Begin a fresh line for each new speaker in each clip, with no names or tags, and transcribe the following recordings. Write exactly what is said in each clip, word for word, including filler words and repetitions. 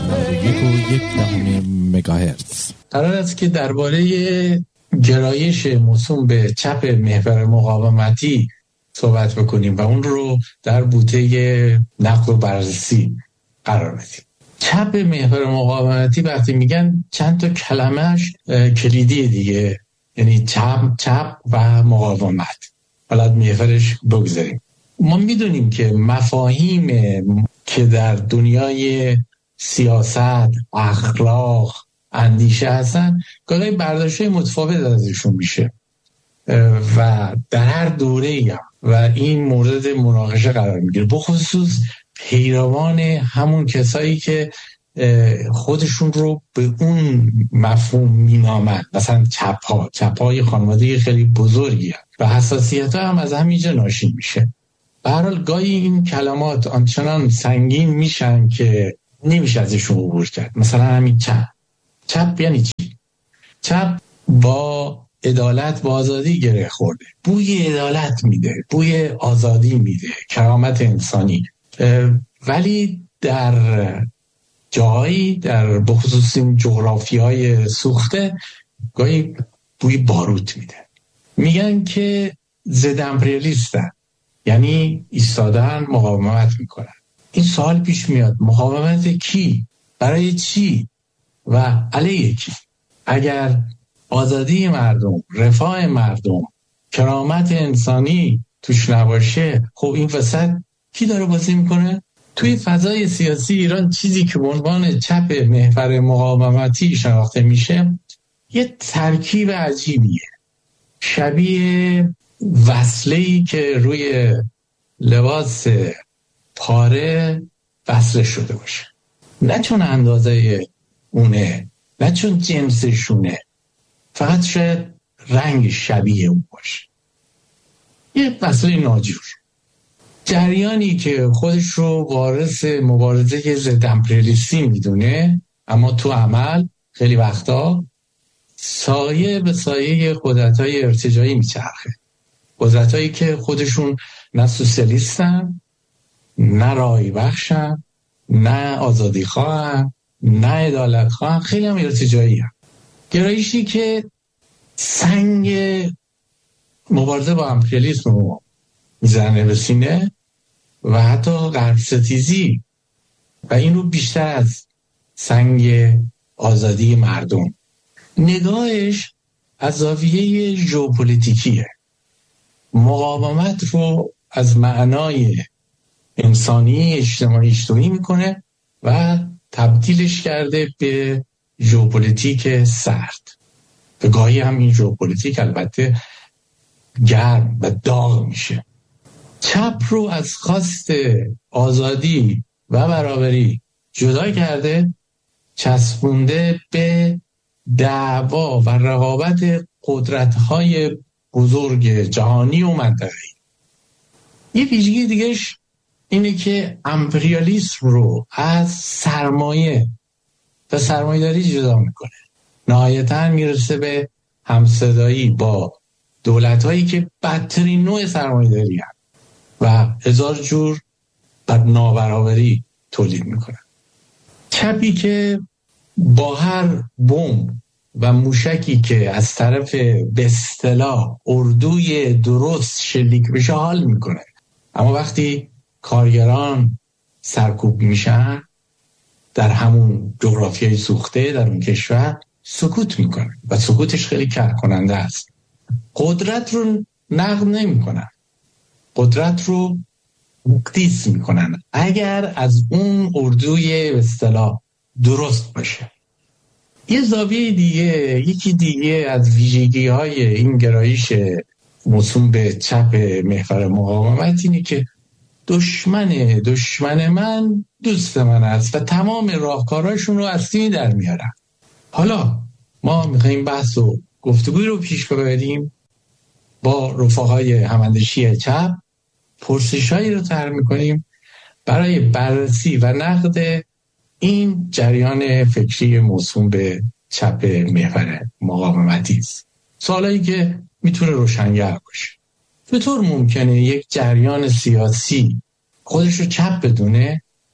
هفتاد و یک و یک دهم مگاهرتز.
قرار است که درباره گرایش موسوم به چپ محور مقاومتی صحبت بکنیم و اون رو در بوته نقد و بررسی قرار بدیم. چپ محور مقاومتی وقتی میگن چند تا کلمهش کلیدی دیگه، یعنی چپ چپ و مقاومت. حالا محورش بگذاریم. ما میدونیم که مفاهیم که در دنیای سیاست، اخلاق، اندیشه هستن گاهی برداشت‌های متفاوت ازشون میشه و در هر دوره‌ای هم و این مورد مناقشه قرار میگیره، بخصوص پیروان همون کسایی که خودشون رو به اون مفهوم مینامن، مثلا چپ ها چپ های خانواده خیلی بزرگی هم. و حساسیت ها هم از همینجا ناشی میشه. به هر حال گاهی این کلمات آنچنان سنگین میشن که نمیشه ازشون عبور کرد. مثلا همین چپ چپ یعنی چی؟ چپ با عدالت با آزادی گره خورده، بوی عدالت میده، بوی آزادی میده، کرامت انسانی، ولی در جایی در بخصوص این جغرافیای سوخته گاهی بوی باروت میده. میگن که ضد امپریالیستن، یعنی ایستادن مقاومت میکنن. این سوال پیش میاد، مقاومت کی؟ برای چی؟ و علیه کی؟ اگر آزادی مردم، رفاه مردم، کرامت انسانی توش نباشه، خب این وسط کی داره بازی میکنه؟ توی فضای سیاسی ایران چیزی که به عنوان چپ محور مقاومتی شناخته میشه یه ترکیب عجیبیه، شبیه وصله‌ای که روی لباس پاره وصله شده باشه، نه چون اندازه اونه، نه چون جنسشونه، فقط شاید رنگ شبیه اون باشه، یه وصله ناجور. جریانی که خودش رو وارث مبارزه ضد امپریالیستی میدونه، اما تو عمل خیلی وقتا سایه به سایه قدرت‌های ارتجاعی میچرخه، قدرت‌هایی که خودشون نه سوسیالیستن، نه رای بخشن، نه آزادی خواهن، نه عدالت خواهن، خیلی هم ارتجاعی هم. گرایشی که سنگ مبارزه با امپریالیسم رو میزنه به سینه و حتی غرب ستیزی و این رو بیشتر از سنگ آزادی مردم. نگاهش از زاویه ژئوپلیتیکیه، مقاومت رو از معنای انسانی اجتماعی اجتماعی میکنه و تبدیلش کرده به ژئوپلیتیک سرد. به گاهی هم این ژئوپلیتیک البته گرم و داغ میشه. چپ رو از خواست آزادی و برابری جدا کرده، چسبونده به دعوا و رقابت قدرت‌های بزرگ جهانی و منطقه‌ای. یه ویژگی دیگهش اینه که امپریالیسم رو از سرمایه و سرمایه‌داری جدا میکنه. نهایتاً میرسه به همصدایی با دولت‌هایی که بدترین نوع سرمایه‌داری هست و هزار جور بر نابرابری تولید میکنن. چپی که با هر بمب و موشکی که از طرف به اصطلاح اردوی درست شلیک بشه حال میکنه، اما وقتی کارگران سرکوب میشن در همون جغرافیای سوخته در اون کشور سکوت میکنه و سکوتش خیلی کر کننده است. قدرت رو نقد نمیکنن، قدرت رو تقدیس میکنن اگر از اون اردوی به اصطلاح درست باشه. یه زاویه دیگه، یکی دیگه از ویژگی های این گرایش موسوم به چپ محور مقاومت اینه که دشمن دشمن من دوست من است و تمام راهکاراشون رو از تیم در میارن. حالا ما میخواییم بحث و گفتگوی رو پیش ببریم با رفقای هماندیشی چپ، پرسش‌هایی رو طرح می‌کنیم برای بررسی و نقد این جریان فکری موسوم به چپ محور مقاومتی است. سوالایی که میتونه روشنگر باشه. چطور ممکنه یک جریان سیاسی خودش رو چپ بدونه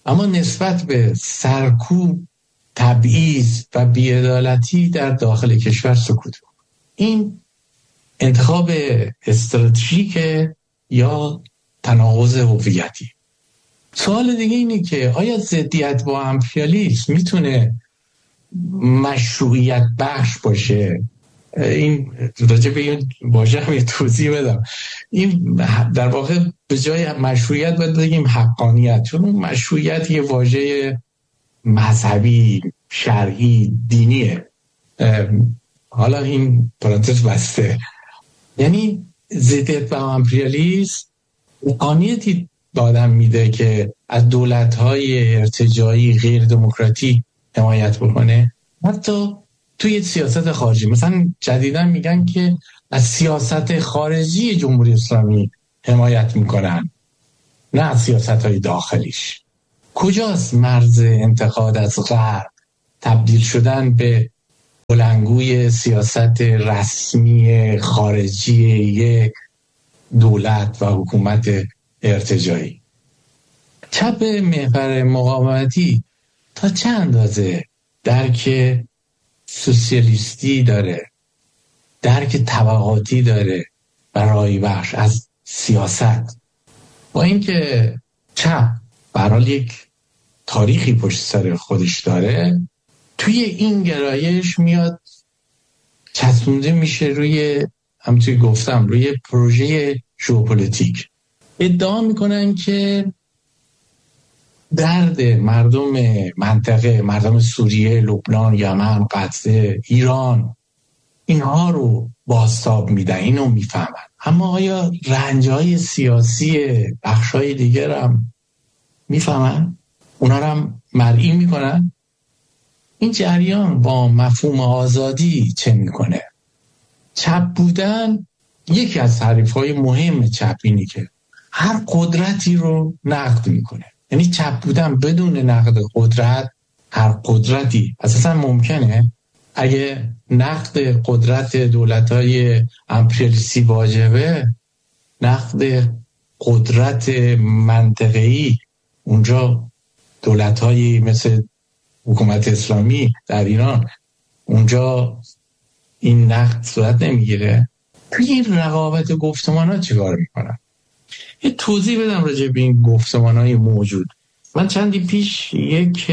اما نسبت به سرکوب، تبعیض و بی‌عدالتی در داخل کشور سکوت. این انتخاب استراتژیک یا تناقض هویتی. سوال دیگه اینه که آیا ضدیت با امپریالیسم میتونه مشروعیت بخش باشه؟ این راجع به این واژه هم یه توضیح بدم. این در واقع به جای مشروعیت باید بگیم حقانیت، چون مشروعیت یه واژه مذهبی، شرعی، دینیه. حالا این پرانتز بسته. یعنی ضدیت با امپریالیسم حقانیتی دادن میده که از دولت‌های ارتجاعی غیر دموکراتیک حمایت بکنه، حتی توی سیاست خارجی. مثلا جدیداً میگن که از سیاست خارجی جمهوری اسلامی حمایت میکنن، نه از سیاست‌های داخلیش. کجاست مرز انتقاد از غرب تبدیل شدن به بلندگوی سیاست رسمی خارجی یک دولت و حکومت ارتجاعی؟ چپ محور مقاومتی تا چه اندازه درک سوسیالیستی داره، درک طبقاتی داره و رای بخش از سیاست، با اینکه چپ به هر حال یک تاریخی پشت سر خودش داره، توی این گرایش میاد چسبونده میشه روی، همونطوری گفتم، روی پروژه ژئوپلیتیک. ادعا میکنن که درد مردم منطقه، مردم سوریه، لبنان، یمن، قطر، ایران، اینها رو بازتاب میدن، اینو میفهمن. اما آیا رنجهای سیاسی بخشای دیگر هم میفهمن؟ اونا رو هم مرئی میکنن؟ این جریان با مفهوم آزادی چه میکنه؟ چپ بودن، یکی از تعریف‌های مهم چپ اینی که هر قدرتی رو نقد میکنه. یعنی چپ بودن بدون نقد قدرت، هر قدرتی اساسا ممکنه. اگه نقد قدرت دولت‌های امپریالیستی واجبه، نقد قدرت منطقه‌ای، اونجا دولت‌های مثل حکومت اسلامی در ایران، اونجا این نقد صورت نمیگیره. توی این رقابت گفتمان ها چیکار میکنن؟ یه توضیح بدم راجع به این گفتمان های موجود. من چندی پیش، یک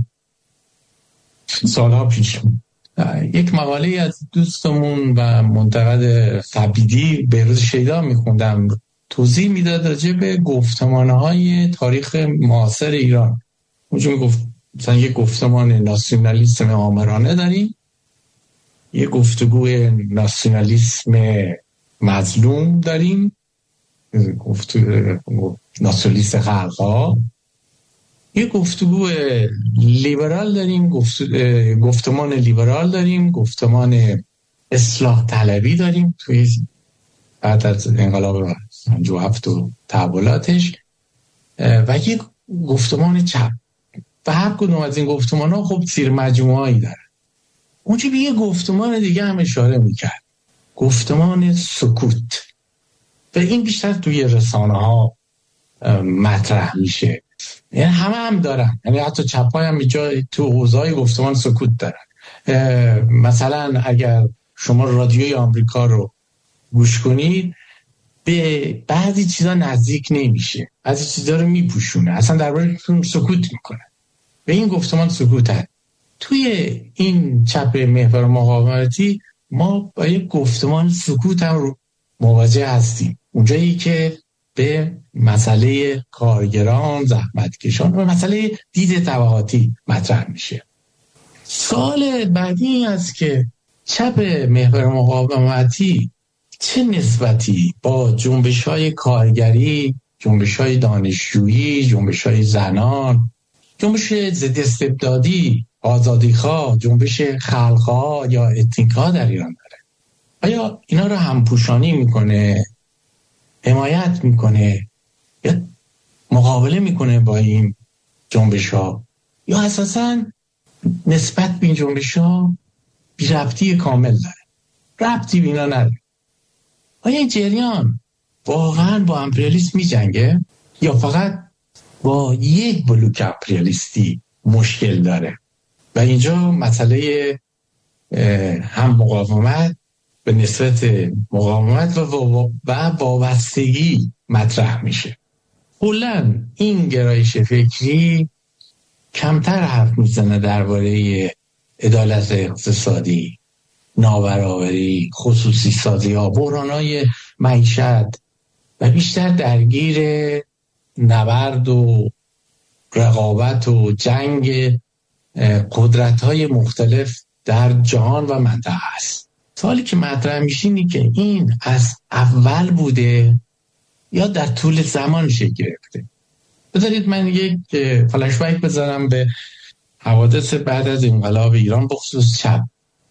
سالها پیش، یک مقاله از دوستمون و منتقد فبیدی، بهروز شیدا، میخوندم. توضیح میداد راجع به گفتمان های تاریخ معاصر ایران. اونجا میگفت مثلا یک گفتمان ناسیونالیسم آمرانه داریم، یک گفتگوی ناسیونالیسم مظلوم داریم، گفتگو ناسیونالیست خلق‌ها، یک گفتگو لیبرال داریم، گفت... گفتمان لیبرال داریم، گفتمان اصلاح طلبی داریم توی بعد از انقلاب پنجاه و هفت و تحولاتش، و یک گفتمان چپ. و هر کدوم از این گفتمان ها خب زیر مجموعه‌ای داره. اونجا به یه گفتمان دیگه هم اشاره میکرد، گفتمان سکوت. و این بیشتر توی رسانه ها مطرح میشه، یعنی همه هم دارن، یعنی حتی چپای هم اینجا تو حوزه‌های گفتمان سکوت دارن. مثلا اگر شما رادیوی آمریکا رو گوش کنید، به بعضی چیزا نزدیک نمیشه، بعضی چیزا رو میپوشونه، اصلا درباره‌شون سکوت میکنه. و این گفتمان سکوت هست. توی این چپ محور مقاومتی ما با یک گفتمان سکوت هم رو مواجه هستیم، اونجایی که به مسئله کارگران، زحمتکشان و مسئله دید طبقاتی مطرح میشه. سوال بعدی این است که چپ محور مقاومتی چه نسبتی با جنبش‌های کارگری، جنبش‌های دانشجویی، جنبش‌های زنان، جنبش ضد استبدادی، آزادیخواه، جنبش خلق‌ها یا اتنیک‌ها در ایران داره؟ آیا اینا رو همپوشانی میکنه، حمایت میکنه، یا مقابله میکنه با این جنبش‌ها، یا اساساً نسبت به این جنبش‌ها بی ربطی کامل داره، ربطی به اینا نداره؟ آیا این جریان واقعاً با امپریالیسم میجنگه یا فقط با یک بلوک امپریالیستی مشکل داره و اینجا مسئله هم مقاومت به نسبت مقاومت و وابستگی مطرح میشه. کلاً این گرایش فکری کمتر حرف میزنه درباره عدالت اقتصادی، نابرابری، خصوصی سازی ها، بحران‌های معیشت و بیشتر درگیر نبرد و رقابت و جنگ قدرت‌های مختلف در جهان و منطقه است. سوالی که مطرح میشه اینه که این از اول بوده یا در طول زمان شکل گرفته. بذارید من یک فلش بک بذارم به حوادث بعد از انقلاب ایران بخصوص چپ.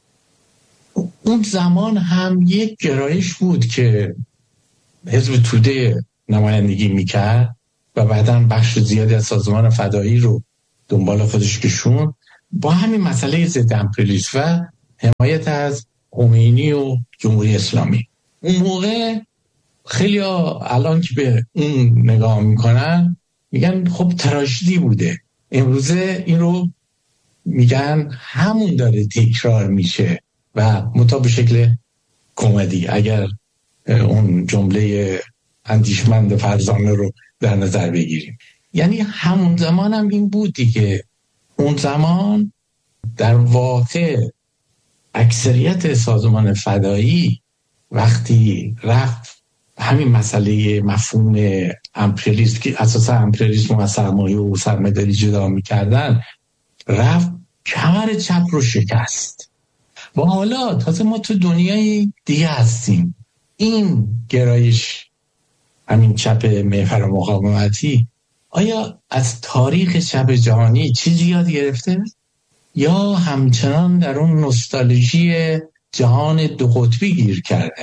اون زمان هم یک گرایش بود که حزب توده نمایندگی میکرد و بعداً بخش زیادی از سازمان فدایی رو دنبال خودش کشون با همین مسئله ضد امپریالیسم و حمایت از خمینی و جمهوری اسلامی. اون موقع خیلی ها الان که به اون نگاه میکنن میگن خب تراژدی بوده. امروزه این رو میگن همون داره تکرار میشه و مطابق شکل کمدی، اگر اون جمله اندیشمند فرزانه رو در نظر بگیریم. یعنی همون زمان هم این بود دیگه. اون زمان در واقع اکثریت سازمان فدایی وقتی رفت همین مسئله مفهوم امپریالیسم که اساسا امپریالیسم و سرمایه و سرمایه‌داری جدا می‌کردن، رفت کمر چپ رو شکست و حالا تازه ما تو دنیای دیگه هستیم. این گرایش همین چپ محور مقاومتی آیا از تاریخ چپ جهانی چیزی یاد گرفته یا همچنان در اون نوستالژی جهان دو قطبی گیر کرده؟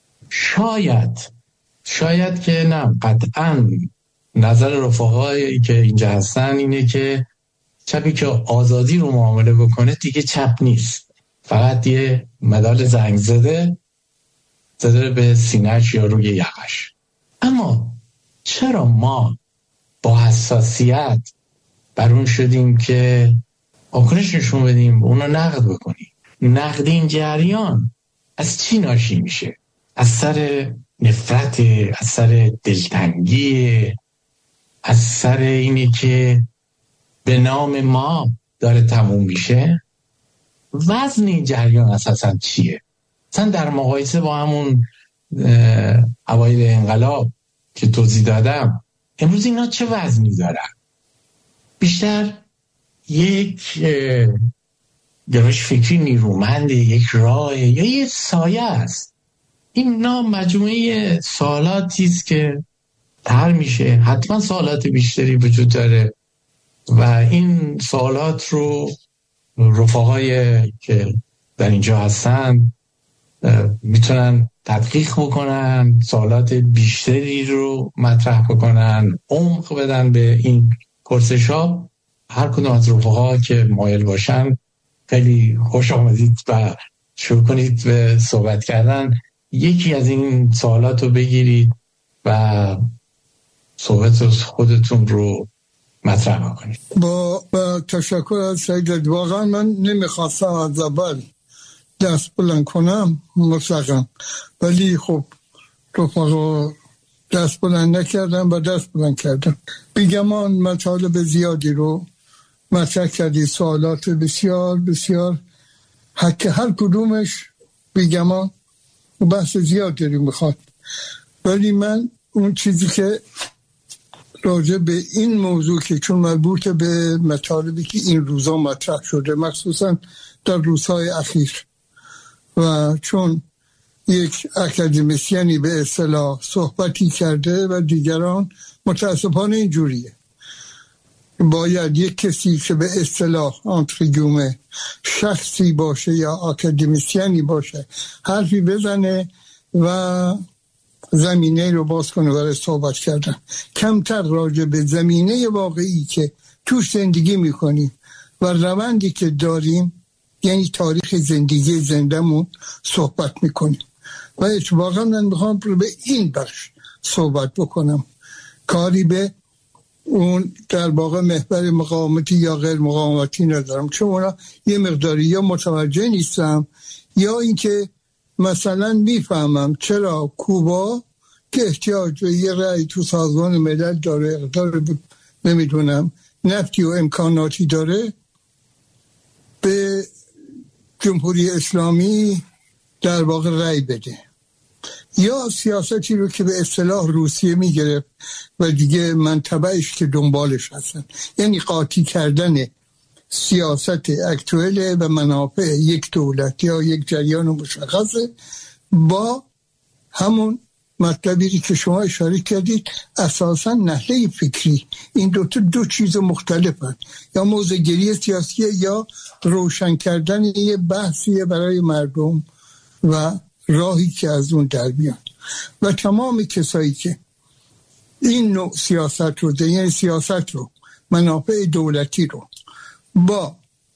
شاید شاید که نه، قطعاً نظر رفقایی که اینجا هستن اینه که چپی که آزادی رو معامله بکنه دیگه چپ نیست، فقط یه مدال زنگ زده زده به سینه‌اش یا روی یقش. اما چرا ما با حساسیت بر اون شدیم که واکنش نشون بدیم، اونو نقد بکنیم؟ نقد این جریان از چی ناشی میشه؟ از سر نفرت، از سر دلتنگی، از سر اینی که به نام ما داره تموم میشه؟ وزن این جریان اساساً چیه؟ مثلا در مقایسه با همون اوایل انقلاب که توضیح دادم، امروز اینا چه وزنی دارن؟ بیشتر یک گرایش فکری نیرومنده، یک راه یا یک سایه است. اینا مجموعه سوالاتی است که طرح میشه، حتما سوالات بیشتری وجود داره و این سوالات رو رفقای که در اینجا هستن میتونن تدقیق بکنن، سوالات بیشتری رو مطرح بکنن، عمق بدن به این پرسش ها. هر کدوم از رفقا که مایل باشن خیلی خوش آمدید و شروع کنید به صحبت کردن. یکی از این سوالات رو بگیرید و صحبت خودتون رو مطرح کنید.
با, با تشکر از سید. واقعا من نمیخواستم از اول دست بلند کنم مطلقا، ولی خب رفقا دست بلند نکردم و دست بلند کردم. بیگمان مطالب زیادی رو مطرح کردی، سوالات بسیار بسیار حق هر کدومش بیگمان بحث زیاد داری میخواد، ولی من اون چیزی که راجع به این موضوع که چون مربوط به مطالبی که این روزا مطرح شده مخصوصا در روزهای اخیر و چون یک اکادمیسیانی به اصطلاح صحبتی کرده و دیگران متاسفانه اینجوریه، باید یک کسی که به اصطلاح انترگومه شخصی باشه یا اکادمیسیانی باشه حرفی بزنه و زمینه رو باز کنه برای صحبت کردن، کمتر راجع به زمینه واقعی که توش زندگی میکنیم و روندی که داریم، یعنی تاریخ زندگی زندمون صحبت میکنیم. و اتفاقا من میخوام به این بخش صحبت بکنم، کاری به اون در واقع محور مقاومتی یا غیر مقاومتی ندارم، چون اونا یه مقداری یا متوجه نیستم یا اینکه مثلا میفهمم چرا کوبا که احتیاج به یه رأی تو سازمان ملل داره، اقدار نمیدونم نفتی و امکاناتی داره، به جمهوری اسلامی در واقع رأی بده، یا سیاستی رو که به اصطلاح روسیه میگرفت و دیگه منطبعش که دنبالش هستن، یعنی قاطی کردن سیاست اکتوئل و منافع یک دولت یا یک جریان مشخصه با همون مطلبی که شما اشاره کردید، اساسا نحله فکری. این دو تا دو چیز مختلفن، یا موضع‌گیری سیاسی یا روشن کردن یه بحثیه برای مردم و راهی که از اون در بیان. و تمام کسایی که این نوع سیاست رو، یعنی سیاست رو، منافع دولتی رو با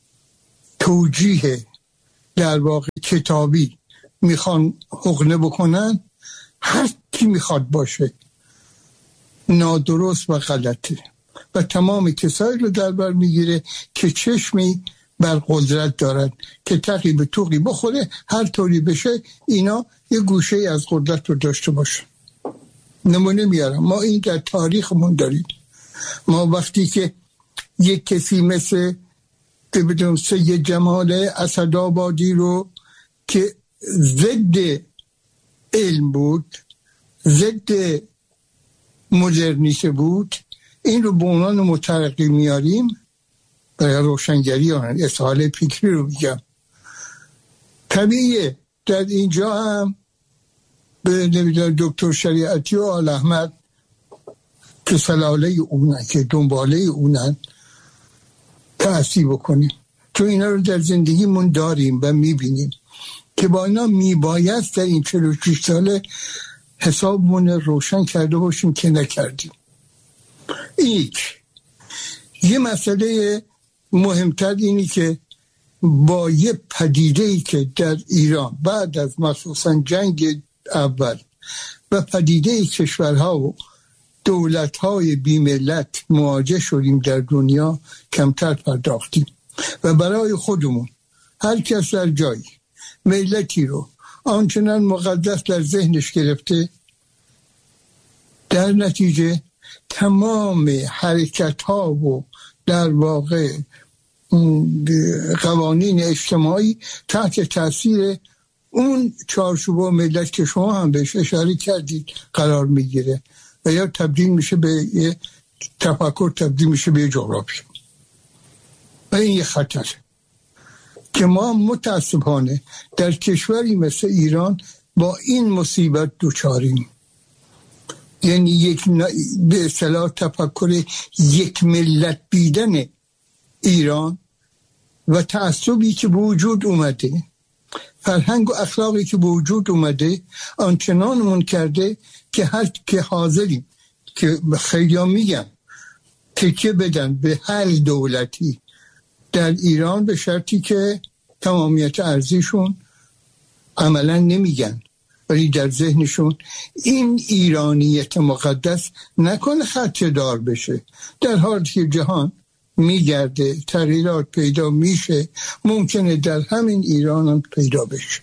توجیه در واقع کتابی میخوان حقنه بکنن، هر کی میخواد باشه نادرست و غلطه و تمام کسایی رو در بر میگیره که چشمی بر قدرت دارن که تقی به توقی بخوره، هر طوری بشه اینا یه گوشه از قدرت رو داشته باشه. نمونه میارم، ما این در تاریخمون داریم. ما وقتی که یک کسی مثل بدون سید جمال اسدآبادی رو که ضد علم بود، ضد مدرنیته بود، این رو به عنوان مترقی میاریم برای روشنگری آن اصحال فکری رو میگم. طبیعیه در اینجا هم به نمیدونم دکتر شریعتی و آل احمد که سلاله اونن، که دنباله اونن، تأثیر بکنیم، چون اینا رو در زندگیمون داریم و میبینیم که با اینا میبایست در این چهل و شش ساله حسابمون روشن کرده باشیم که نکردیم. ایک یه مسئله مهمتر اینی که با یه پدیده‌ای که در ایران بعد از مخصوصا جنگ اول و پدیده کشورها و دولت‌های بی‌ملت مواجه شدیم در دنیا کمتر پرداختیم و برای خودمون هر کس در جایی ملتی رو آنچنان مقدس در ذهنش گرفته، در نتیجه تمام حرکت‌ها و در واقع قوانین اجتماعی تحت تاثیر اون چارچوب و ملت که شما هم بهش اشاره کردید قرار میگیره و یا تبدیل میشه به یه تفکر، تبدیل میشه به یه جغرافی. و این یه خطر که ما متاسفانه در کشوری مثل ایران با این مصیبت دوچاریم. یعنی یک به اصطلاح تفکر یک ملت بیدن ایران و تعصبی که به وجود اومده، فرهنگ و اخلاقی که به وجود اومده آنچنانمون کرده که هر که حاضریم که خیلی ها میگن تکیه بدن به هر دولتی در ایران به شرطی که تمامیت ارضیشون عملا نمیگن، ولی در ذهنشون این ایرانیت مقدس نکنه خدشه دار بشه، در حالی که جهان میگرده، تغییرات پیدا میشه، ممکنه در همین ایران هم پیدا بشه.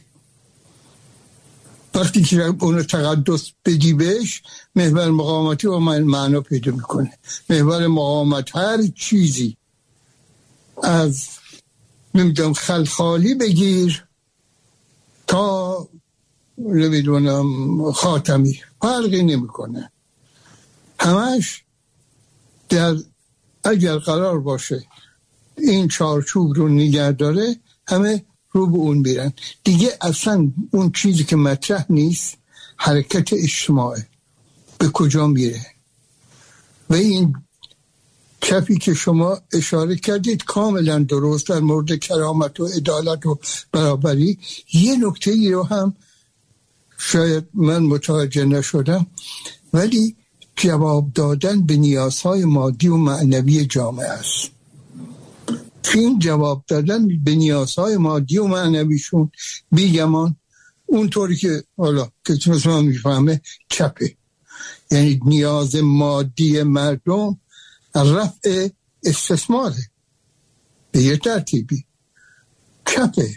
وقتی که اونو تقدس بدی بهش، محور مقاومتی و معنا پیدا میکنه. محور مقاومت هر چیزی از نمیدونم خلخالی بگیر تا نمیدونم خاتمی، فرقی نمیکنه. همش در اگر قرار باشه این چارچوب رو نگه داره، همه رو به اون میرن دیگه. اصلا اون چیزی که مطرح نیست حرکت اجتماعی به کجا میره. و این کفی که شما اشاره کردید کاملا درست در مورد کرامت و عدالت و برابری. یه نکته ای رو هم شاید من متوجه نشدم، ولی جواب دادن به نیازهای مادی و معنوی جامعه است. این جواب دادن به نیازهای مادی و معنویشون بیگمان اونطوری که حالا که مثلا میفهمه چپه، یعنی نیاز مادی مردم رفع استثماره به یه ترتیبی. کپه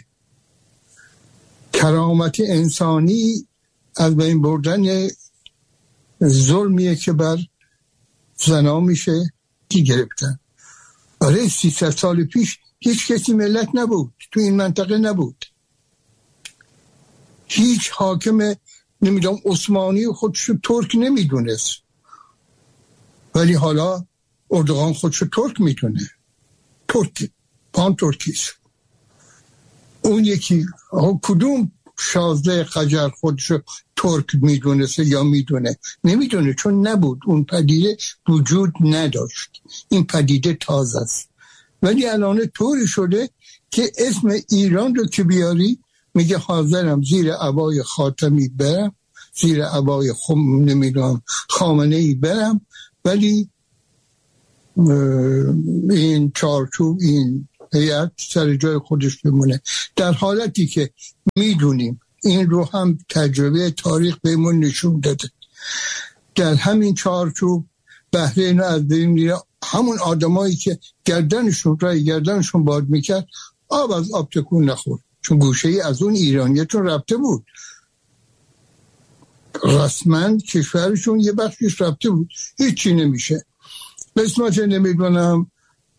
کرامت انسانی از بین بردن ظلمیه که بر زنا میشه کی گرفتن. آره سیصد سال پیش هیچ کسی ملت نبود، تو این منطقه نبود، هیچ حاکم نمیدونم عثمانی خودشو ترک نمیدونست، ولی حالا اردوغان خودشو ترک میدونه، ترک پان ترکیست. اون یکی کدوم شازده قجر خودشو ترک میدونست یا میدونه؟ نمیدونه، چون نبود، اون پدیده وجود نداشت. این پدیده تازه است. ولی الان طوری شده که اسم ایران رو که بیاری میگه حاضرم زیر عبای خاتمی برم، زیر عبای خم نمیدونم خامنه ای برم، ولی این چارچوب این هیئت سر جای خودش بمونه. در حالتی که میدونیم این رو هم تجربه تاریخ بهمون نشون داده، در همین چارچوب بحرین از بین میره، همون آدمایی که گردنشون رای گردنشون باد میکرد آب از آب تکون نخورد، چون گوشه ای از اون ایرانیتون رفته بود، رسما کشورشون یه بخشش رفته بود، هیچی نمیشه. قسمت نمیدونم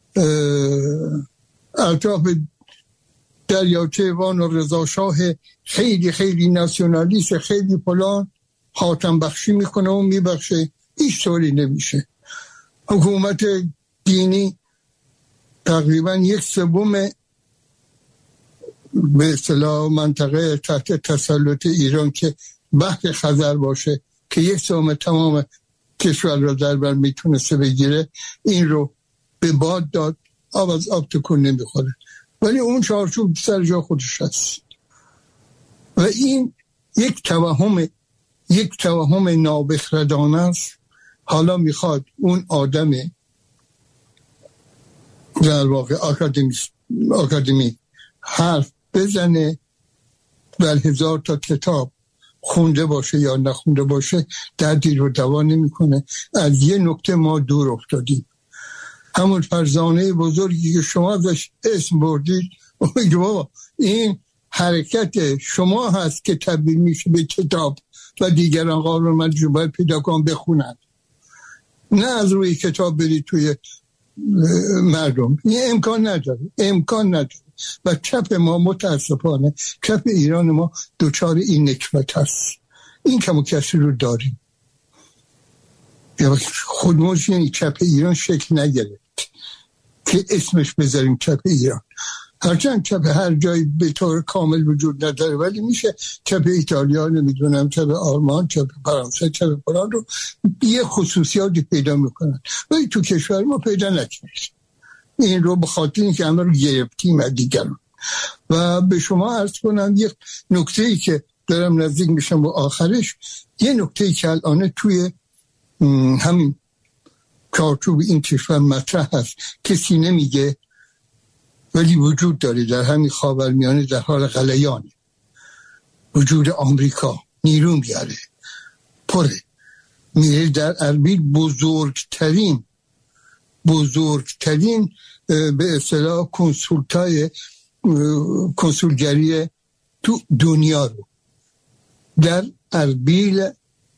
اطراف دریاچه وان و رضا شاه خیلی خیلی ناسیونالیست، خیلی فلان، حاتم بخشی میکنه و میبخشه، هیچ طوری نمیشه. حکومت دینی تقریبا یک سوم به اصطلاح منطقه تحت تسلط ایران که بحر خزر باشه که یک سوم تمام کشور را در بر میتونسته بگیره، این رو به باد داد، آب از آب تکون نمیخوره، ولی اون چارچوب سر جا خودش هست. و این یک توهم یک توهم نابخردانه است. حالا میخواد اون آدم در واقع آکادمی آکادمی حرف بزنه، در هزار تا کتاب خونده باشه یا نخونده باشه دردی رو دوا نمیکنه. از یه نکته ما دور افتادیم، همون فرزانه بزرگی که شما ازش اسم بردید، میگه بابا این حرکت شما هست که تبدیل میشه به کتاب و دیگران قابل مجبور پیدا کن بخونن، نه از روی کتاب برید توی مردم. این امکان نداره، امکان نداره. و چپ ما متاسفانه، چپ ایران ما دوچار این نکبت هست. این کم و کسی رو داریم. خودموز یعنی چپ ایران شکل نگرفت که اسمش بذاریم چپ ایران، هرچند چپ هر جایی به طور کامل وجود نداره، ولی میشه چپ ایتالیا، نمیدونم چپ آلمان، چپ فرانسه، چپ فلان رو یه خصوصیاتی پیدا میکنن، ولی تو کشور ما پیدا نکردیم. این رو به خاطر اینکه همه رو گرفتیم از دیگران. و به شما عرض کنم یک نکته‌ای که دارم نزدیک میشم و آخرش، یه نکته‌ای که الان توی همین چارچوب این کشور مطرح هست، کسی نمیگه ولی وجود داره در همین خاورمیانه، در حال غلیان. وجود آمریکا نیرو میاره، پره، میره در اربیل بزرگترین بزرگترین به اصطلاح کنسولتای کنسولگری تو دنیا رو در اربیل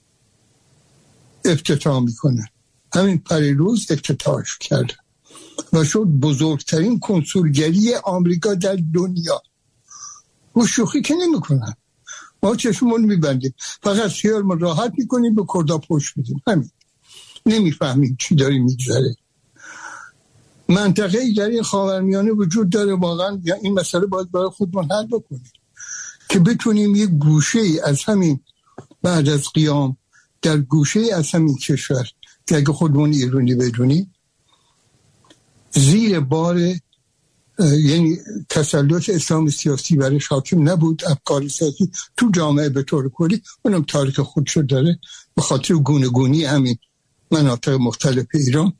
افتتاح میکنه. همین پریروز افتتاحش کرده و شد بزرگترین کنسولگری آمریکا در دنیا. و شوخی که نمی کنن، ما چشمون میبندیم، فقط خیالمون راحت میکنیم، به کردا پشت میدیم، همین. نمیفهمیم چی داری میگذره. منطقه‌ای در این خاورمیانه وجود داره، واقعا این مسئله باید برای خودمون حل بکنیم که بتونیم یک گوشه‌ای از همین بعد از قیام، در گوشه‌ای از همین کشور که اگه خودمون ایرانی بدونیم، زیر بار یعنی تسلط اسلام سیاسی برای حاکم نبود، افکار سیاسی تو جامعه به طور کلی، اونم تاریخ خودشو داره به خاطر گونه‌گونی همین مناطق مختلف ایران.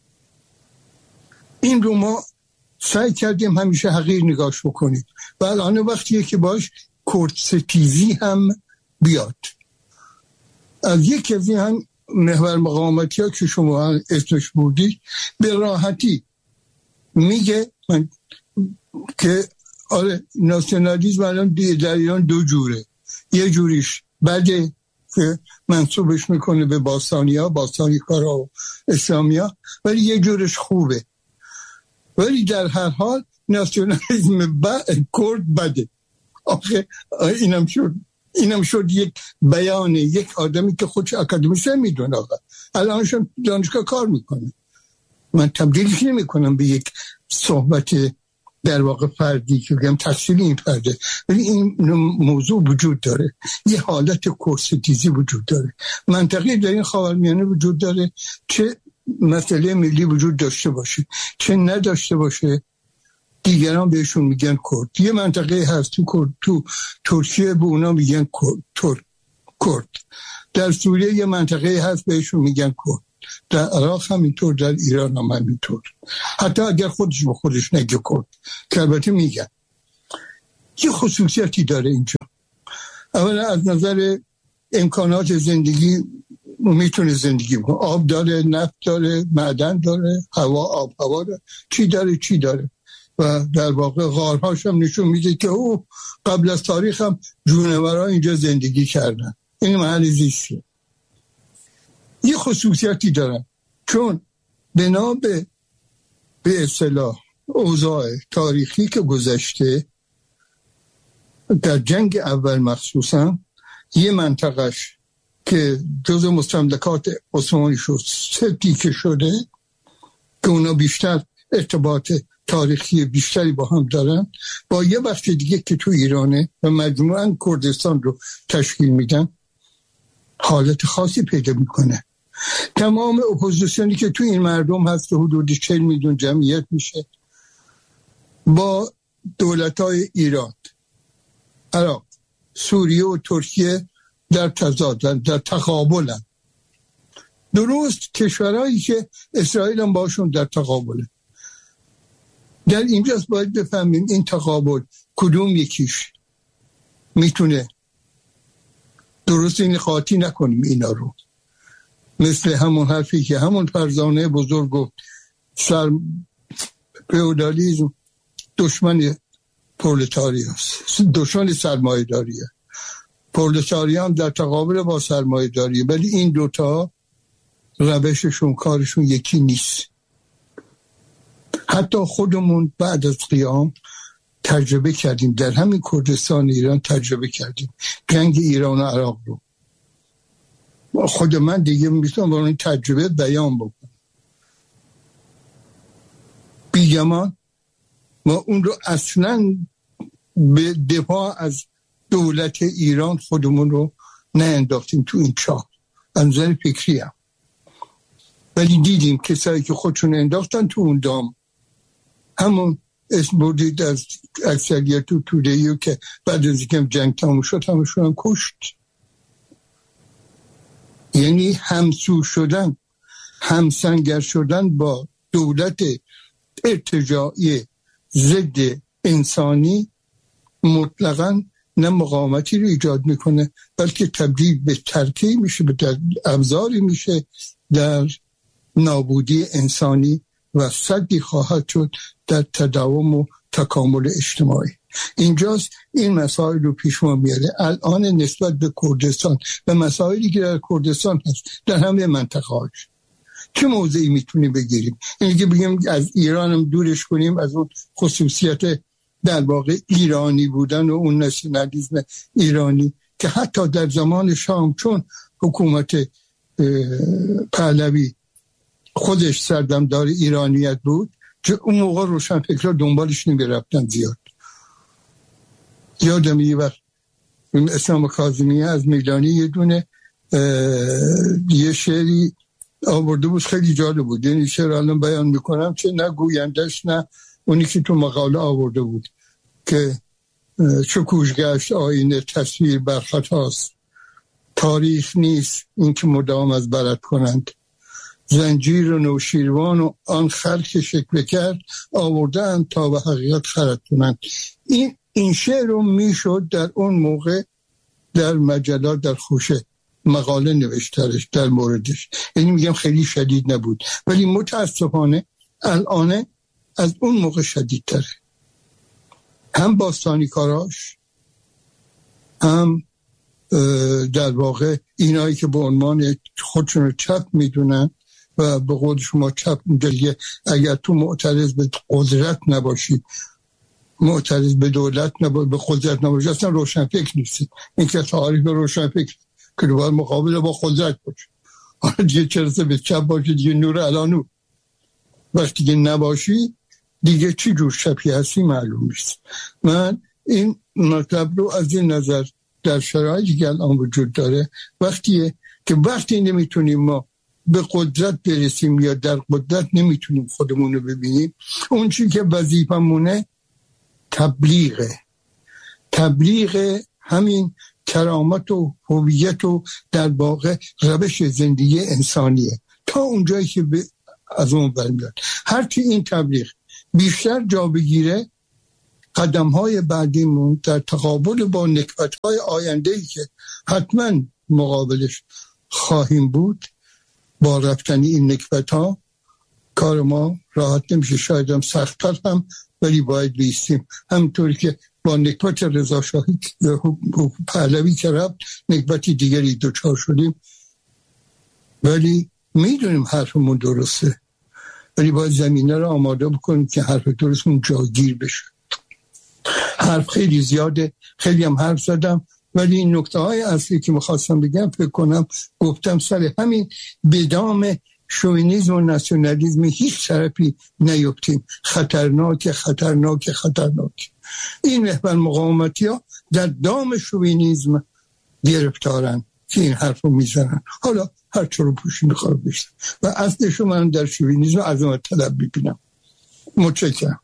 این رو ما سعی کردیم همیشه حقیر نگاش بکنیم و الان وقتیه که باش کرد ستیزی هم بیاد. از یکی از این هم محور مقاومتی ها که شما اسمش بودید به راحتی میگه من که آره ناسیونالیسم الان در ایران دو جوره. یه جوریش بده که منصوبش میکنه به باستانی ها، باستانی کارا و اسلامی ها، ولی یه جورش خوبه. ولی در هر حال ناسیونالیسم با... کرد بده. آخه اینم شد اینم شد یک بیان یک آدمی که خودش اکادمیسه میدونه. آقا الانشون دانشگاه کار میکنه. من تبدیلش نمی کنم به یک صحبت در واقع فردی که بگم تحصیل این فرده، ولی این موضوع وجود داره. یه حالت کورستیزی وجود داره. منطقی در این خاورمیانه وجود داره، چه مسئله ملی وجود داشته باشه چه نداشته باشه، دیگران بهشون میگن کرد. یه منطقه هست تو کرد، تو ترکیه به اونا میگن کرد. کرد در سوریه یه منطقه هست بهشون میگن کرد. در عراق همینطور، در ایران هم همینطور. حتی اگر خودش به خودش نگه کرد که البته میگن. یه خصوصیتی داره اینجا. اولا از نظر امکانات زندگی میتونه زندگی بکنه. آب داره، نفت داره، معدن داره، هوا آب هوا داره، چی داره چی داره. و در واقع غارهاش هم نشون میده که او قبل از تاریخ هم جونورها اینجا زندگی کردن. این محل زیسته. یه خصوصیتی دارن چون بنا به به اصطلاح اوضاع تاریخی که گذشته در جنگ اول مخصوصا یه منطقهش که جزء مستملکات عثمانی شد سه تیکه شده که اونا بیشتر ارتباط تاریخی بیشتری با هم دارن، با یه بخش دیگه که تو ایرانه و مجموعاً کردستان رو تشکیل میدن، حالت خاصی پیدا میکنه. تمام اپوزیسیونی که تو این مردم هست که حدود چهل میلیون جمعیت میشه با دولت‌های ایران، عراق، سوریه و ترکیه در تضادن، در تقابلن. درست کشورهایی که اسرائیل هم باشون در تقابله. در اینجاست باید بفهمیم این تقابل کدوم یکیش میتونه درست این قاطی نکنیم اینا رو. مثل همون حرفی که همون فرزانه بزرگ گفت، سر فئودالیسم دشمن پرولتاری است، دشمن سرمایه داریه. پرولتاری هم در تقابل با سرمایه داریه، ولی این دوتا روششون کارشون یکی نیست. حتی خودمون بعد از قیام تجربه کردیم، در همین کردستان ایران تجربه کردیم جنگ ایران و عراق رو. خود من دیگه میتونم با این تجربه بیان بکنم. بیگمان ما اون رو اصلا به دفاع از دولت ایران خودمون رو نه انداختیم تو این چاه، از نظر فکری هم. ولی دیدیم کسایی که خودشون انداختن تو اون دام، همون اسم بردید از اکثریت تو تودهیو که بعد از اینکه جنگ تموم شد همشون هم کشت. یعنی همسو شدن، همسنگر شدن با دولت ارتجاعی ضد انسانی مطلقاً نه مقاومتی رو ایجاد میکنه، بلکه تبدیل به ترکیب میشه، به ابزاری میشه در نابودی انسانی و صدی خواهد شد در تداوم و تکامل اجتماعی. اینجاست این مسائل رو پیش ما میاره. الان نسبت به کردستان و مسائلی که در کردستان هست در همه منطقه هاش چه موضعی میتونیم بگیریم؟ اینی که بگیم از ایران هم دورش کنیم از اون خصوصیت در واقع ایرانی بودن و اون ناسیونالیسم ایرانی که حتی در زمان شام چون حکومت پهلوی خودش سردمدار ایرانیت بود، که اون موقع روشنفکرها دنبالش نمی‌رفتن زیاد. یادم یه وقت اسلام کاظمیه از میلانی یه دونه یه شعری آورده بود، خیلی جالب بود. یعنی شعر الان بیان میکنم چه نه گویندش نه اونی که تو مقاله آورده بود که چه کوشگشت آینه تصویر برخطاست، تاریخ نیست این که مدام از برد کنند، زنجیر و نوشیروان و آن خلق شکل کرد آوردن تا به حقیقت خرد کنند. این این شعر رو میشد در اون موقع در مجلات در خوشه مقاله نوشترش در موردش، یعنی میگم خیلی شدید نبود، ولی متاسفانه الان از اون موقع شدیدتره. هم باستانی کاراش، هم در واقع اینایی که به عنوان خودشون رو چپ میدونن و به قول شما چپ میدونن. اگر تو معترض به قدرت نباشی، معترض به دولت نباشی، به قدرت نباشی، اصلا روشن فکر نیستی. این که تعریف روشن فکر که باید مقابله با قدرت باشه. حالا دیگه چرا به چپ باشی، دیگه نور الانو. وقتی که نباشی دیگه چی جور چپی هستی معلوم نیست. من این مطلب رو از این نظر در شرایطی که الان وجود داره، وقتیه که وقتی نمیتونیم ما به قدرت برسیم یا در قدرت نمیتونیم خودمون رو ببینیم، اون چی که وظیفمونه تبلیغه. تبلیغ همین کرامت و هویت و در واقع روش زندگی انسانیه تا اونجایی که از اون برمیاد. هرچی این تبلیغ بیشتر جا بگیره، قدم‌های بعدیمون در تقابل با نکبت‌های آینده‌ای که حتما مقابلش خواهیم بود، با رفتن این نکبت‌ها کار ما راحت نمیشه. شاید هم سخت‌تر هم، ولی باید بیستیم. همونطوری که با نکبت رضا شاهی پهلوی که رفت نکبتی دیگری دوچار شدیم، ولی میدونیم حرفمون درسته، ولی باید زمینه رو آماده بکنیم که حرف درستمون جاگیر بشه. حرف خیلی زیاده، خیلی هم حرف زدم، ولی این نکته های اصلی که میخواستم بگم فکر کنم گفتم. سر همین بدام شوینیزم و ناسیونالیسم هیچ طرفی نیفتیم. خطرناک خطرناک خطرناک. این محور مقاومتی ها در دام شوینیزم گرفتارن که این حرف رو میزنن. حالا هر چرا پوشی میخواه بشن و اصلش رو من در شوینیزم عظمت طلب ببینم. متشکرم.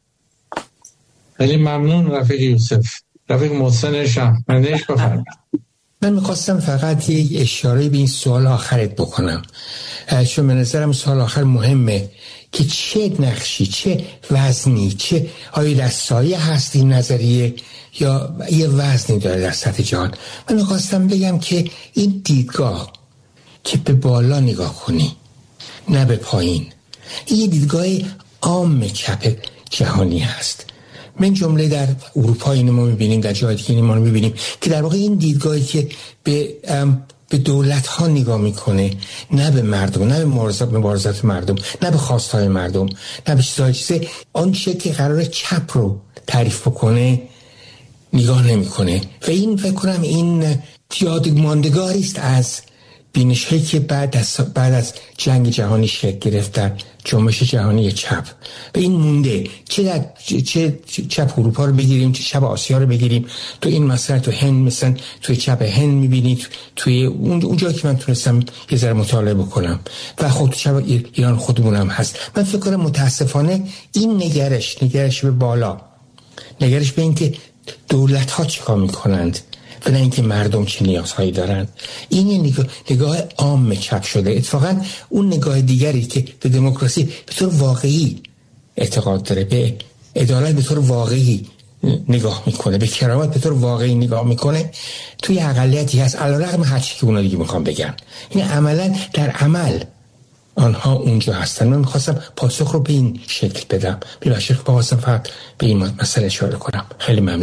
خیلی ممنون رفیق یوسف. رفیق محسن شهرمندش بفرمایید.
من میخواستم فقط یک اشاره به این سوال آخرت بکنم، چون به نظرم سوال آخر مهمه که چه نقشی، چه وزنی، چه آیا در سایه هست این نظریه یا یه وزنی داره در سطح جهان. من میخواستم بگم که این دیدگاه که به بالا نگاه کنی نه به پایین، این یه دیدگاه عام چپ جهانی هست. من جمله در اروپا اینو ما میبینیم، در جای دیگه ما میبینیم که در واقع این دیدگاهی که به به دولت ها نگاه میکنه، نه به مردم، نه به مبارزات مردم، نه به خواستهای مردم، نه به چیزهای چیزه آن چه که قرار چپ رو تعریف بکنه نگاه نمیکنه. و این فکر کنم این یادماندگاری است از بینش‌هایی که بعد از بعد از جنگ جهانی شکل گرفت در جنبش جهانی چپ و این مونده. چه در چه چپ اروپا رو بگیریم، چه چپ آسیا رو بگیریم، تو این مسئله تو هند مثلا توی چپ هند می‌بینید، توی اون اونجایی که من تونستم یه ذره مطالعه بکنم و خود چپ ایران خودمونم هست. من فکر کنم متاسفانه این نگرش نگرش به بالا، نگرش به اینکه دولت‌ها چیکار می‌کنند و نه اینکه مردم چه نیازهایی دارن، این یه نگاه, نگاه عام چپ شده. اتفاقا اون نگاه دیگری که به دموکراسی به طور واقعی اعتقاد داره، به عدالت به طور واقعی نگاه میکنه، به کرامت به طور واقعی نگاه میکنه، توی اقلیتی هست علیرغم هر چی که اونا دیگه میخوان بگن. این عملا در عمل آنها اونجا هستن. من میخواستم پاسخ رو به این شکل بدم. ببخشید خواستم فقط به این مسئله اشاره کنم. خیلی ممنون.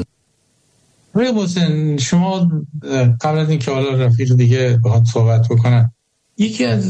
روی محسن، شما قبل از اینکه حالا رفیق دیگه بخواد صحبت بکنن، یکی از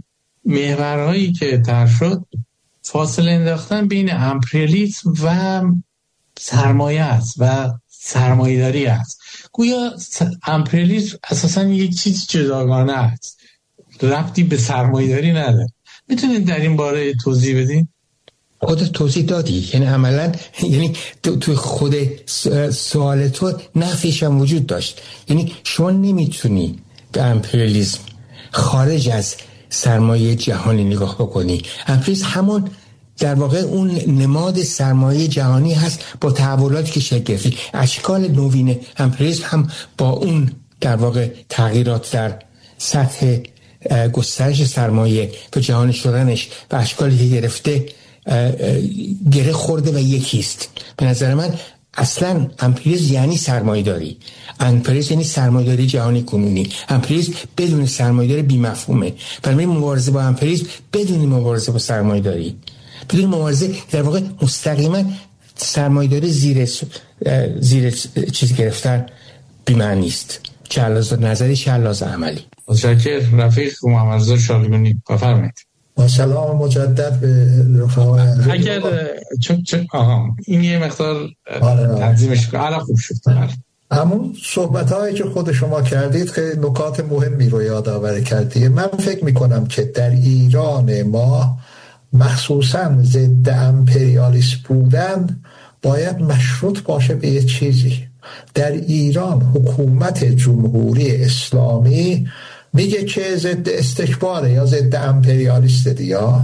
محورهایی که طرح شد فاصله انداختن بین امپریالیسم و سرمایه است و سرمایه‌داری است. گویا امپریالیسم اساساً یک چیز جداگانه است، ربطی به سرمایه‌داری نداره. میتونید در این باره توضیح بدین؟
خودت توضیح دادی، یعنی عملا یعنی تو خود سوال تو نفیش هم وجود داشت. یعنی شما نمیتونی به امپریالیسم خارج از سرمایه جهانی نگاه بکنی. امپریالیسم همون در واقع اون نماد سرمایه جهانی هست با تحولاتی که شکل گرفت. اشکال نوین امپریالیسم هم با اون در واقع تغییرات در سطح گسترش سرمایه و جهانی شدنش و اشکالی که گرفته گره خورده و یکیست. به نظر من اصلا امپریالیسم یعنی سرمایه‌داری. امپریالیسم یعنی سرمایه‌داری جهانی کنونی. امپریالیسم بدون سرمایه‌داری بی‌مفهومه. برای مبارزه با امپریالیسم بدون مبارزه با سرمایه‌داری، بدون مبارزه در واقع مستقیما سرمایه‌داری زیر زیر چیز گرفتن بی‌معنی است، چه از نظری چه از عملی.
متشکرم. رفیق محمد رضا شالگونی، بفرمایید.
با سلام مجدد به رفقا.
اگر چون چون آها این یه مقدار تنظیمش کنم الان خوب شد.
همون صحبت هایی که خود شما کردید خیلی نکات مهمی رو یادآوری کردید. من فکر میکنم که در ایران ما مخصوصا ضد امپریالیسم بودن باید مشروط باشه به یه چیزی. در ایران حکومت جمهوری اسلامی میگه که ضد استکباره یا ضد امپریالیسته، یا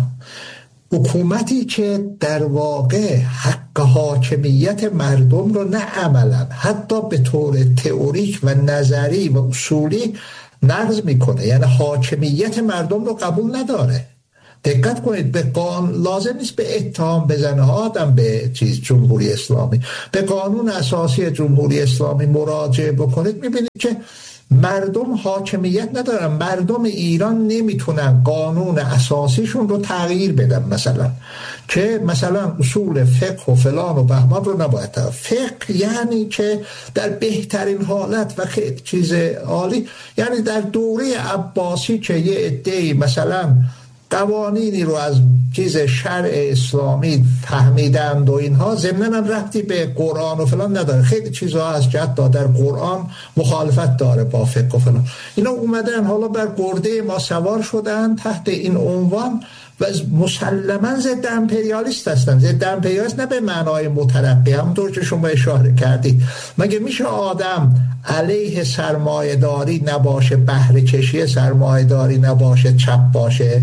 حکومتی که در واقع حق حاکمیت مردم رو نه عملا حتی به طور تئوریک و نظری و اصولی نقض میکنه، یعنی حاکمیت مردم رو قبول نداره. دقت کنید، به قانون لازم نیست به اتهام بزنه آدم به چیز جمهوری اسلامی، به قانون اساسی جمهوری اسلامی مراجعه بکنید میبینید که مردم حاکمیت ندارن. مردم ایران نمیتونن قانون اساسیشون رو تغییر بدن، مثلا که مثلا اصول فقه و فلان و بهمان رو نباید تغییر. فقه یعنی که در بهترین حالت و خیلی چیز عالی، یعنی در دوره عباسی که یه عده‌ای مثلا قوانینی رو از چیز شرع اسلامی فهمیدند و اینها، ضمناً هم ربطی به قرآن و فلان نداره. خیلی چیزها از جهت در قرآن مخالفت داره با فقه و فلان. اینا اومدن حالا بر گرده ما سوار شدن تحت این عنوان و مسلماً ضد امپریالیست هستن. ضد امپریالیست نه به معنای مترقی، همونطور که شما اشاره کردید. مگه میشه آدم علیه سرمایه‌داری نباشه، بهره کشی سرمایه‌داری نباشه، چپ باشه،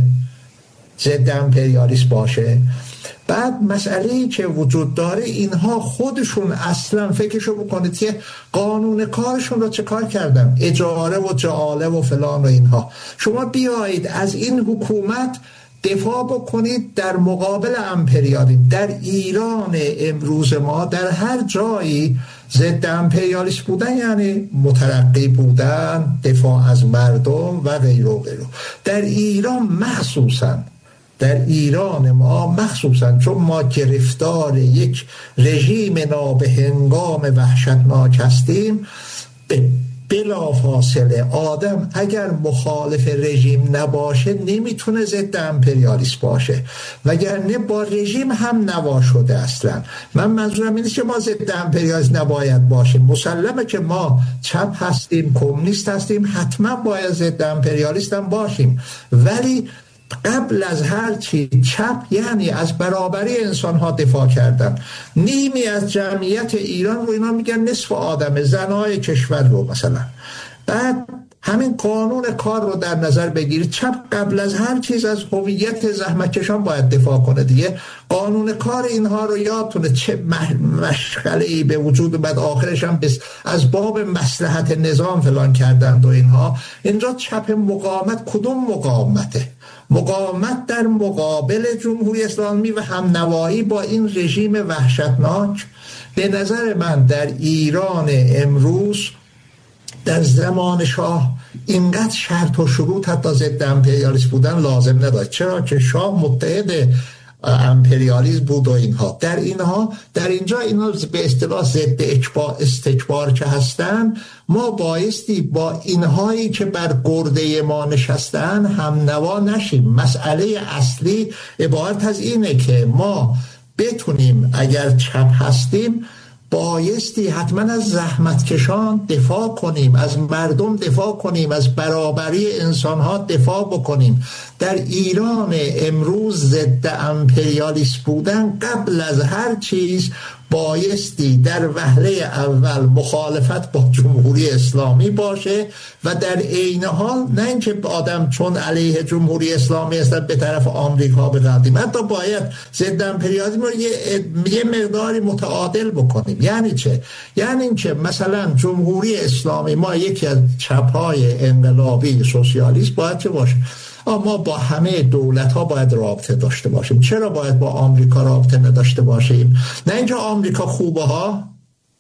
ضد امپریالیست باشه؟ بعد مسئله‌ای که وجود داره، اینها خودشون اصلا فکرشو بکنید که قانون کارشون رو چه کار کردن، اجاره و جعاله و فلان و اینها. شما بیایید از این حکومت دفاع بکنید در مقابل امپریالیسم. در ایران امروز ما در هر جایی ضد امپریالیست بودن یعنی مترقی بودن، دفاع از مردم و غیره و غیره. در ایران مخصوصا در ایران ما مخصوصا چون ما گرفتار یک رژیم نابهنگام وحشتناک هستیم، بلا فاصله آدم اگر مخالف رژیم نباشه نمیتونه ضد امپریالیست باشه، وگرنه با رژیم هم نوا شده. اصلا من منظورم اینه که ما ضد امپریالیست نباید باشیم. مسلمه که ما چپ هستیم، کمونیست هستیم، حتما باید ضد امپریالیست هم باشیم، ولی قبل از هر چی چپ یعنی از برابری انسان ها دفاع کردن. نیمی از جمعیت ایران رو اینا میگن نصف آدم، زنای کشور رو مثلا. بعد همین قانون کار رو در نظر بگیرید، چپ قبل از هر چیز از هویت زحمتکشان باید دفاع کنه دیگه. قانون کار اینها رو یادتونه چه مشغله‌ای به وجود بعد آخرش هم از باب مصلحت نظام فلان کردند و اینها. اینجا چپ مقاومت کدوم مقاومته؟ مقاومت در مقابل جمهوری اسلامی و همنوایی با این رژیم وحشتناک. به نظر من در ایران امروز در زمان شاه اینقدر شرط و شروط حتی ضد امپریالیسم بودن لازم نداشت، چرا که شاه متحد امپریالیسم بود و اینها. در اینها در اینجا اینا به اصطلاح ضد استکبار که هستن، ما بایستی با اینهایی که بر گرده ما نشستن هم نوا نشیم. مسئله اصلی عبارت از اینه که ما بتونیم اگر چپ هستیم بایستی حتما از زحمتکشان دفاع کنیم، از مردم دفاع کنیم، از برابری انسانها دفاع بکنیم. در ایران امروز ضد امپریالیست بودن قبل از هر چیز بایستی در وهله اول مخالفت با جمهوری اسلامی باشه و در عین حال نه اینکه آدم چون علیه جمهوری اسلامی است به طرف آمریکا بقدیم، حتی باید ضد امپریالیسم رو یه, یه مقداری متعادل بکنیم. یعنی چه؟ یعنی اینکه مثلا جمهوری اسلامی ما یکی از چپ‌های انقلابی سوسیالیست باید چه باشه؟ ما با همه دولت ها باید رابطه داشته باشیم. چرا باید با آمریکا رابطه نداشته باشیم؟ نه اینجا آمریکا خوبه ها،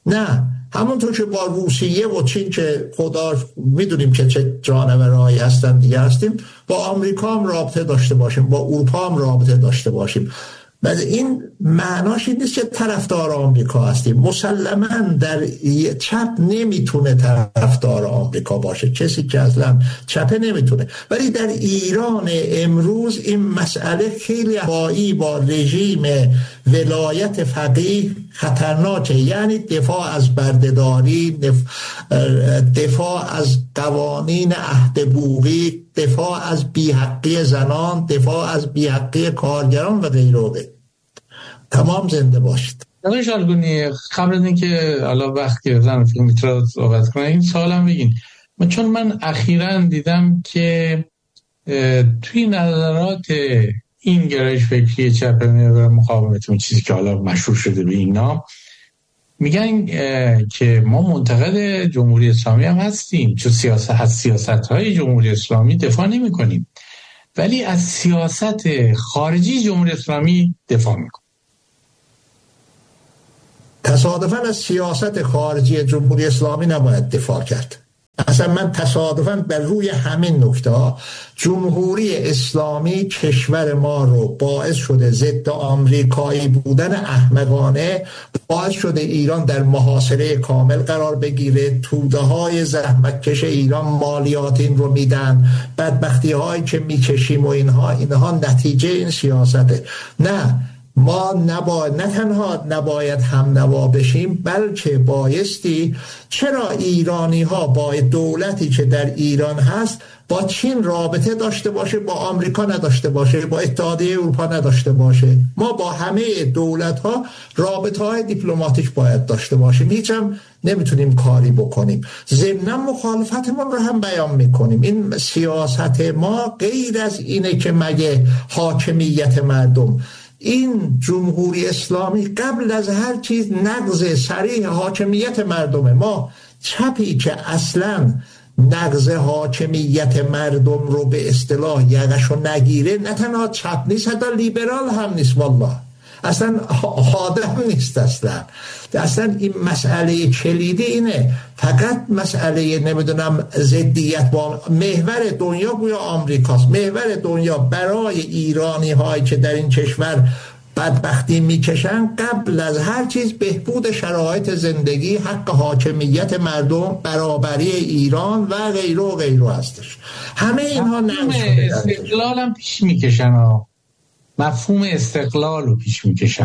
نه، همونطور که با روسیه و چین که خدا میدونیم که چه جانورایی هستن دیگه هستیم، با آمریکا هم رابطه داشته باشیم، با اروپا هم رابطه داشته باشیم. و این معناش این نیست که طرفدار آمریکا هستیم. مسلماً در چپ نمیتونه طرفدار آمریکا باشه، کسی که اصلا چپه نمیتونه. ولی در ایران امروز این مسئله خیلی بایی با رژیم ولایت فقیه خطرناکه. یعنی دفاع از بردهداری، دفاع از قوانین عهد بوقی، دفاع از بی‌حقی زنان، دفاع از بی‌حقی کارگران و غیره و غیره. تمام زنده باشید.
آقای شالگونی، قبل از اینکه حالا وقت گرفتن فیلم میتونه صحبت کنه، این سوالم بگین. من چون من اخیراً دیدم که توی نظرات این گرایش فکری چپ مقاومت، اون چیزی که حالا مشهور شده به این نام، میگن که ما منتقد جمهوری اسلامی هم هستیم، چون سیاست از سیاست‌های جمهوری اسلامی دفاع نمی‌کنیم، ولی از سیاست خارجی جمهوری اسلامی دفاع می‌کنیم.
تصادفاً از سیاست خارجی جمهوری اسلامی نباید دفاع کرد. اصلا من تصادفاً بر روی همین نکته جمهوری اسلامی کشور ما رو باعث شده ضد آمریکایی بودن احمقانه، باعث شده ایران در محاصره کامل قرار بگیره. توده های زحمتکش ایران مالیات این رو میدن، بدبختی هایی که میکشیم و اینها اینها نتیجه این سیاسته. نه، ما نباید، نه تنها نباید هم نوا بشیم، بلکه بایستی، چرا ایرانی ها با دولتی که در ایران هست با چین رابطه داشته باشه، با آمریکا نداشته باشه، با اتحادیه اروپا نداشته باشه؟ ما با همه دولت ها رابطه های دیپلماتیک باید داشته باشیم، هیچ هم نمیتونیم کاری بکنیم. ضمن مخالفتمون رو هم بیان میکنیم. این سیاست ما غیر از اینه که مگه حاکمیت مردم، این جمهوری اسلامی قبل از هر چیز نقض صریح حاکمیت مردمه. ما چپی که اصلا نقض حاکمیت مردم رو به اصطلاح یقشو نگیره، نه تنها چپ نیست، حتی لیبرال هم نیست، والله اصلا آدم نیست. اصلا اصلا این مسئله کلیدی اینه، فقط مسئله نمیدونم ضدیت با محور دنیا گویا آمریکاست. محور دنیا برای ایرانی هایی که در این کشور بدبختی میکشن قبل از هر چیز بهبود شرایط زندگی، حق حاکمیت مردم، برابری ایران و غیره و غیره هستش. همه اینها نقض شده.
استقلال هم پیش میکشن ها. مفهوم استقلال رو پیش میکشن.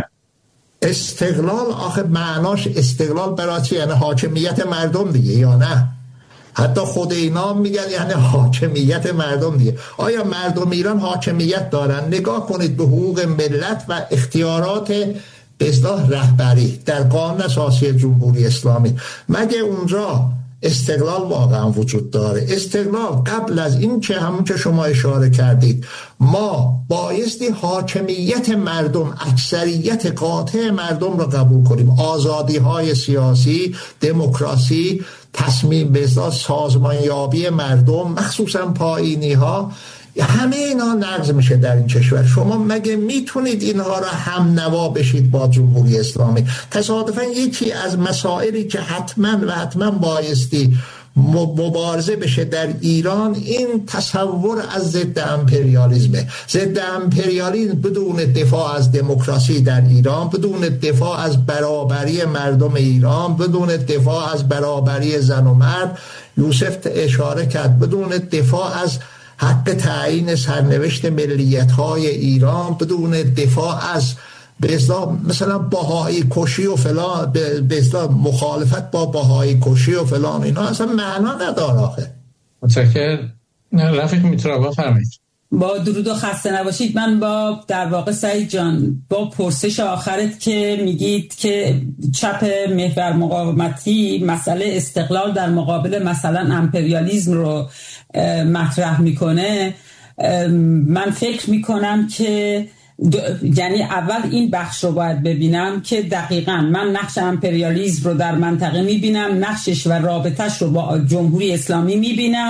استقلال آخه معناش استقلال برای چی؟ یعنی حاکمیت مردم دیگه، یا نه؟ حتی خود اینا میگن یعنی حاکمیت مردم دیگه. آیا مردم ایران حاکمیت دارن؟ نگاه کنید به حقوق ملت و اختیارات به اصطلاح رهبری در قانون اساسی جمهوری اسلامی. مگه اونجا استقلال واقعا وجود داره؟ استقلال قبل از این که همون که شما اشاره کردید، ما بایستی حاکمیت مردم، اکثریت قاطع مردم رو قبول کنیم. آزادی های سیاسی، دموکراسی، تصمیم به سازمانیابی مردم، مخصوصا پایینی ها، همه اینا نقض میشه در این کشور. شما مگه میتونید اینها را هم نوا بشید با جمهوری اسلامی؟ تصادفاً یکی از مسائلی که حتما و حتما بایستی مبارزه بشه در ایران این تصور از ضد امپریالیسمه. ضد امپریالیسم بدون دفاع از دموکراسی در ایران، بدون دفاع از برابری مردم ایران، بدون دفاع از برابری زن و مرد، یوسف اشاره کرد، بدون دفاع از حق تعیین سرنوشت ملیت‌های ایران، بدون دفاع از به اصطلاح مثلا بهایی کشی و فلان، به اصطلاح مخالفت با بهایی کشی و فلان، اینا اصلا معنا نداره. آخه
متشکرم. رفیق میتونه بفرمایید.
با درود و خسته نباشید. من با در واقع سعید جان با پرسش آخرت که میگید که چپ محور مقاومتی مسئله استقلال در مقابل مثلا امپریالیسم رو مطرح میکنه، من فکر میکنم که یعنی اول این بخش رو باید ببینم که دقیقاً من نقش امپریالیسم رو در منطقه میبینم، نقشش و رابطش رو با جمهوری اسلامی میبینم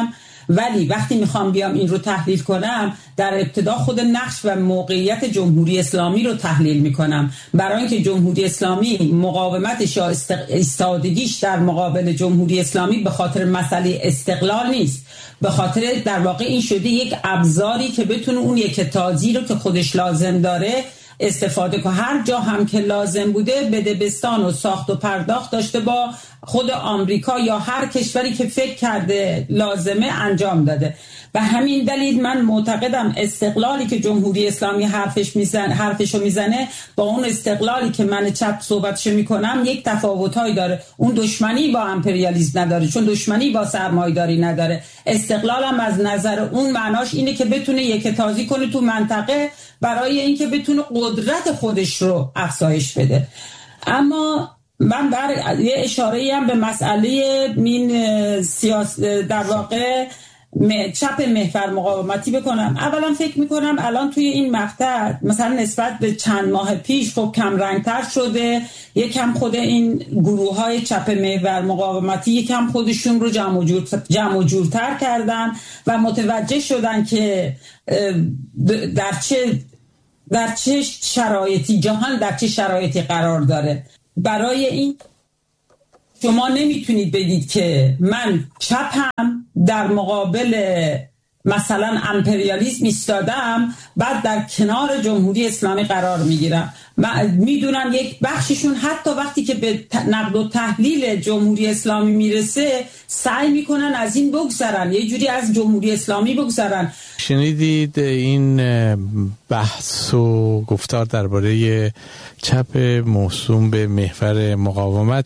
ولی وقتی میخوام بیام این رو تحلیل کنم، در ابتدا خود نقش و موقعیت جمهوری اسلامی رو تحلیل میکنم، برای اینکه جمهوری اسلامی مقاومتش یا ایستادگیش در مقابل جمهوری اسلامی به خاطر مسئله استقلال نیست، به خاطر در واقع این شده یک ابزاری که بتونه اون یکتازی رو که خودش لازم داره استفاده کنه. هر جا هم که لازم بوده بدبستان و ساخت و پرداخت داشته با خود آمریکا یا هر کشوری که فکر کرده لازمه انجام داده. و همین دلیل من معتقدم استقلالی که جمهوری اسلامی حرفش میزنه حرفشو میزنه با اون استقلالی که من چپ صحبتشو میکنم یک تفاوتایی داره. اون دشمنی با امپریالیسم نداره، چون دشمنی با سرمایه‌داری نداره. استقلالم از نظر اون معناش اینه که بتونه یکتازی کنه تو منطقه برای اینکه بتونه قدرت خودش رو افزایش بده. اما من بر یه اشاره‌ای هم به مسئله این سیاست در واقع چپ محور مقاومتی بکنم. اولا فکر میکنم الان توی این مقطع مثلا نسبت به چند ماه پیش خب کم رنگتر شده، یکم خود این گروه های چپ محور مقاومتی یکم خودشون رو جمع و جور جمع و جورتر کردن و متوجه شدن که در چه در چه شرایطی جهان در چه شرایطی قرار داره. برای این شما نمیتونید بگید که من چپم در مقابل مثلا امپریالیسم ایستادم بعد در کنار جمهوری اسلامی قرار میگیرم. میدونم یک بخششون حتی وقتی که به نقد و تحلیل جمهوری اسلامی میرسه سعی میکنن از این بگذرن، یه جوری از جمهوری اسلامی بگذرن.
شنیدید این بحث و گفتار درباره چپ موسوم به محور مقاومت